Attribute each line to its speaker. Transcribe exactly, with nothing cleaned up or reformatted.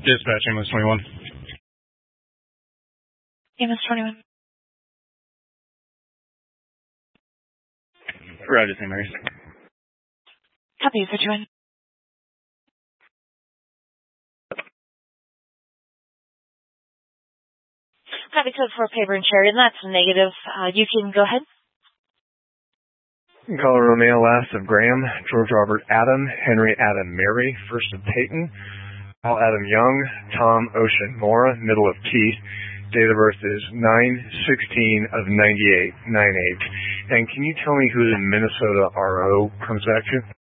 Speaker 1: Dispatch, ambulance twenty-one.
Speaker 2: Ambulance twenty-one.
Speaker 1: Roger, Saint Mary's.
Speaker 2: Copy, for two one. Copy code for paper and cherry, and that's negative. Uh, you can go ahead.
Speaker 3: Call Romeo, last of Graham, George Robert Adam, Henry Adam Mary, first of Peyton, Al Adam Young, Tom Ocean Mora, middle of Keith. Date of birth is nine sixteen of ninety-eight, nine eight. And can you tell me who the Minnesota R O comes back to?